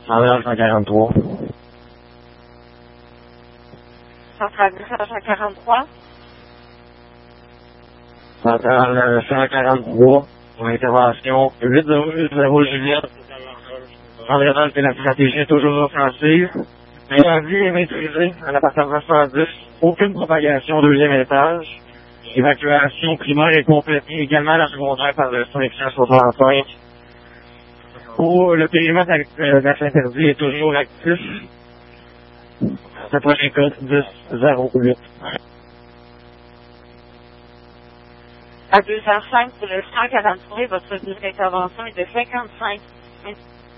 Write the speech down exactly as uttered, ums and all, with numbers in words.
Centrale cent quarante-trois. Centrale cent quarante-trois. Centrale cent quarante-trois. Pour intervention huit zéro huit zéro Juliette. Environnement de la stratégie est toujours offensive. L'incendie est maîtrisé à l'appartement cent dix. Aucune propagation au deuxième étage. Évacuation primaire est complétée également à la secondaire par le cinq cent soixante-cinq. Pour le périmètre d'interdit est toujours actif. C'est pour les codes dix zéro huit. À deux heures cinq pour le cent quarante-trois, votre durée d'intervention est de cinquante-cinq minutes.